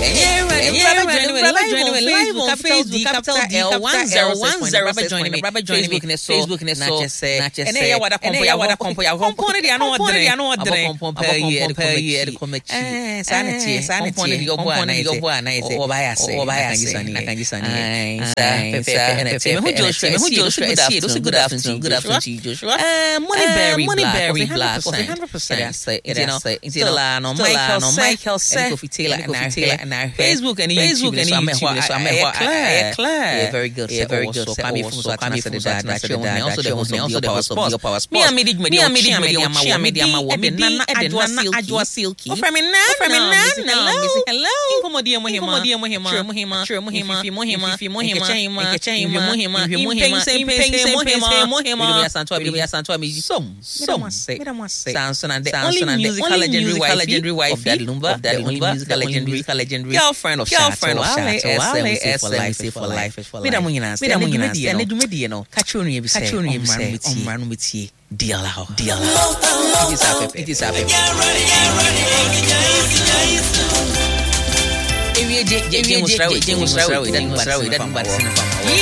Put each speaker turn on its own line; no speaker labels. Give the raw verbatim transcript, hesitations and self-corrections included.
live on Facebook, capital L one zero one zero six. Facebook ne so, Facebook ne so, na chese, na chese. Ene ya wada kompo, ya wada kompo, ya kompo ne dia no odre, dia no odre. Kompo ye, e komechi. Eh, sanity, sanity. Kompo ne dia obo ana, obo ana ese. Oba ya se, oba ya se, na kanji sani. Ai, sa, pepe. Me hu Joshua, me hu Joshua. Good afternoon, good afternoon, good afternoon, Joshua. Eh, Moneyberry, Moneyberry Black, one hundred percent. You know, still no Michael, no Michael say, Kofi Taylor, and our Facebook and Facebook and YouTube. So I'm clear, clear. Yeah, very good, yeah, very good. So come so come so that that also the also also the power sports. Me and me dig me, me and me dig me, me and me dig my woman. Nana Adwa Silky. Oh, from me now, from me now. Hello, hello. Incomodia mo hima, incomodia mo hima, mo hima, mo hima, mo hima, mo hima, mo hima, mo hima, mo hima, same pain, mo hima, mo hima. Bibi asanto, bibi asanto, mi som, som. Samson and the only musical legendary wife of that Lumba, that only musical legendary girlfriend of girlfriend of Wale S M for life for life. Me da mo nyina, me da mo nyina. Ene dwumedi no. Kacho no ye bi say, omra no metie. Deal out, deal out. It is happy, it is happy. Ewie je je je musrawe, je musrawe, dan musrawe, dan batsin.